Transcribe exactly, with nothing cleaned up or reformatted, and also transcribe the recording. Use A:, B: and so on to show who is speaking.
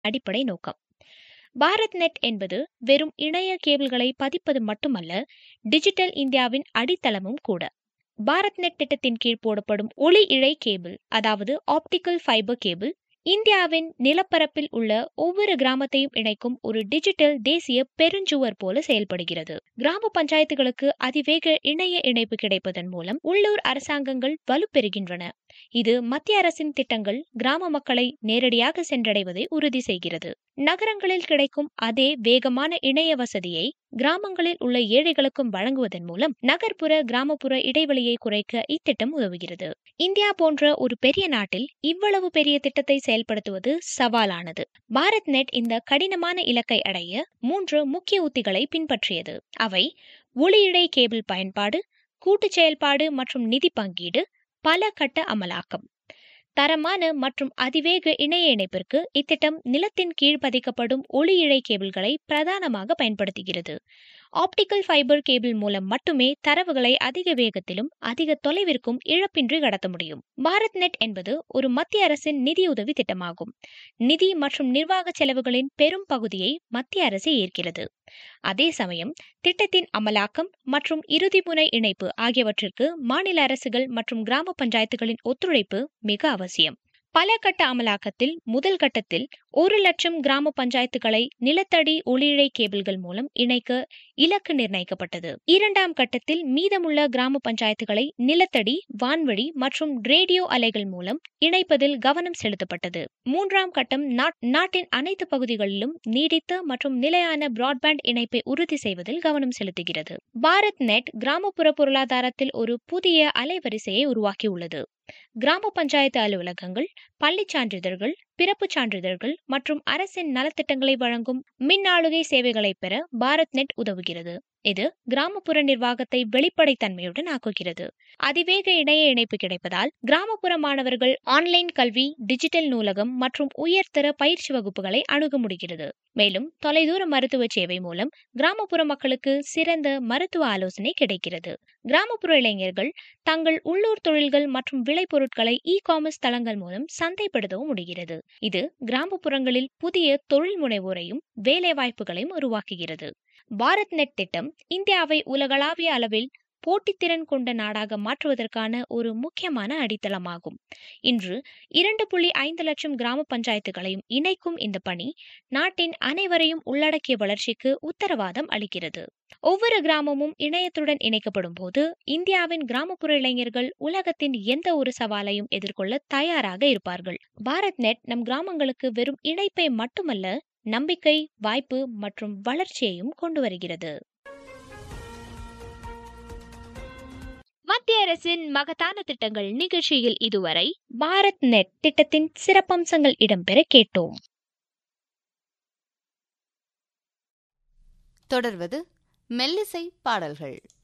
A: அடிப்படை நோக்கம். பாரத் நெட் என்பது வெறும் இணைய கேபிள்களை பதிப்பது மட்டுமல்ல, டிஜிட்டல் இந்தியாவின் அடித்தளமும் கூட. பாரத் நெட் திட்டத்தின் கீழ் போடப்படும் ஒளி இழை கேபிள், அதாவது ஆப்டிக்கல் ஃபைபர் கேபிள், இந்தியாவின் நிலப்பரப்பில் உள்ள ஒவ்வொரு கிராமத்தையும் இணைக்கும் ஒரு டிஜிட்டல் தேசிய பெருஞ்சுவர் போல செயல்படுகிறது. கிராம பஞ்சாயத்துகளுக்கு அதிவேக இணைய இணைப்பு கிடைப்பதன் மூலம் உள்ளூர் அரசாங்கங்கள் வலுப்பெறுகின்றன. இது மத்திய அரசின் திட்டங்கள் கிராம மக்களை நேரடியாக சென்றடைவதை உறுதி செய்கிறது. நகரங்களில் கிடைக்கும் அதே வேகமான இணைய வசதியை கிராமங்களில் உள்ள ஏழைகளுக்கும் வழங்குவதன் மூலம் நகர்ப்புற கிராமப்புற இடைவெளியை குறைக்க இத்திட்டம் உதவுகிறது. இந்தியா போன்ற ஒரு பெரிய நாட்டில் இவ்வளவு பெரிய திட்டத்தை செயல்படுத்துவது சவாலானது. பாரத் நெட் இந்த கடினமான இலக்கை அடைய மூன்று முக்கிய உத்திகளை பின்பற்றியது. அவை ஒளி இழை கேபிள் பயன்பாடு, கூட்டு செயல்பாடு மற்றும் நிதி பங்கீடு, பல கட்ட அமலாக்கம். தரமான மற்றும் அதிவேக இணைய இணைப்பிற்கு இத்திட்டம் நிலத்தின் கீழ் பதிக்கப்படும் ஒளி இழை கேபிள்களை பிரதானமாக பயன்படுத்துகிறது. ஆப்டிக்கல் ஃபைபர் கேபிள் மூலம் மட்டுமே தரவுகளை அதிக வேகத்திலும் அதிக தொலைவிற்கும் இழப்பின்றி கடத்த முடியும். பாரத் நெட் என்பது ஒரு மத்திய அரசின் நிதியுதவி திட்டமாகும். நிதி மற்றும் நிர்வாக செலவுகளின் பெரும் பகுதியை மத்திய அரசு ஏற்கிறது. அதே சமயம் திட்டத்தின் அமலாக்கம் மற்றும் இறுதிமுனை இணைப்பு ஆகியவற்றிற்கு மாநில அரசுகள் மற்றும் கிராம பஞ்சாயத்துகளின் ஒத்துழைப்பு மிக அவசியம். பல கட்ட அமலாக்கத்தில் முதல் கட்டத்தில் ஒரு லட்சம் கிராம பஞ்சாயத்துகளை நிலத்தடி ஒளியிழை கேபிள்கள் மூலம் இணைக்க இலக்கு நிர்ணயிக்கப்பட்டது. இரண்டாம் கட்டத்தில் மீதமுள்ள கிராம பஞ்சாயத்துகளை நிலத்தடி, வான்வழி மற்றும் ரேடியோ அலைகள் மூலம் இணைப்பதில் கவனம் செலுத்தப்பட்டது. மூன்றாம் கட்டம் நாட்டின் அனைத்து பகுதிகளிலும் நீடித்த மற்றும் நிலையான பிராட்பேண்ட் இணைப்பை உறுதி செய்வதில் கவனம் செலுத்துகிறது. பாரத் நெட் கிராமப்புற பொருளாதாரத்தில் ஒரு புதிய அலைவரிசையை உருவாக்கியுள்ளது. கிராம பஞ்சாயத்து அலுவலகங்கள், பள்ளி சான்றிதழ்கள், பிறப்பு சான்றிதழ்கள் மற்றும் அரசின் நலத்திட்டங்களை வழங்கும் மின் ஆளுகை சேவைகளை பெற பாரத் நெட் உதவுகிறது. இது கிராமப்புற நிர்வாகத்தை வெளிப்படைத்தன்மையுடன் ஆக்குகிறது. அதிவேக இணைய இணைப்பு கிடைப்பதால் கிராமப்புற மாணவர்கள் ஆன்லைன் கல்வி, டிஜிட்டல் நூலகம் மற்றும் உயர்தர பயிற்சி வகுப்புகளை அணுக முடிகிறது. மேலும் தொலைதூர மருத்துவ சேவை மூலம் கிராமப்புற மக்களுக்கு சிறந்த மருத்துவ ஆலோசனை கிடைக்கிறது. கிராமப்புற இளைஞர்கள் தங்கள் உள்ளூர் தொழில்கள் மற்றும் விளைபொருட்களை இ காமர்ஸ் தளங்கள் மூலம் சந்தைப்படுத்தவும் முடிகிறது. இது கிராமப்புறங்களில் புதிய தொழில் முனைவோரையும் வேலை வாய்ப்புகளையும் உருவாக்குகிறது. பாரத் நெட் திட்டம் இந்தியாவை உலகளாவிய அளவில் போட்டித்திறன் கொண்ட நாடாக மாற்றுவதற்கான ஒரு முக்கியமான அடித்தளமாகும். இன்று இரண்டு புள்ளி ஐந்து லட்சம் கிராம பஞ்சாயத்துகளையும் இணைக்கும் இந்த பணி நாட்டின் அனைவரையும் உள்ளடக்கிய வளர்ச்சிக்கு உத்தரவாதம் அளிக்கிறது. ஒவ்வொரு கிராமமும் இணையத்துடன் இணைக்கப்படும் போது இந்தியாவின் கிராமப்புற இளைஞர்கள் உலகத்தின் எந்த ஒரு சவாலையும் எதிர்கொள்ள தயாராக இருப்பார்கள். பாரத் நெட் நம் கிராமங்களுக்கு வெறும் இணைப்பை மட்டுமல்ல, நம்பிக்கை, வாய்ப்பு மற்றும் வளர்ச்சியையும் கொண்டு வருகிறது. மத்திய அரசின் மகத்தான திட்டங்கள் நிகழ்ச்சியில் இதுவரை பாரத் நெட் திட்டத்தின் சிறப்பம்சங்கள் இடம்பெற கேட்டோம்.
B: தொடர்வது மெல்லிசை பாடல்கள்.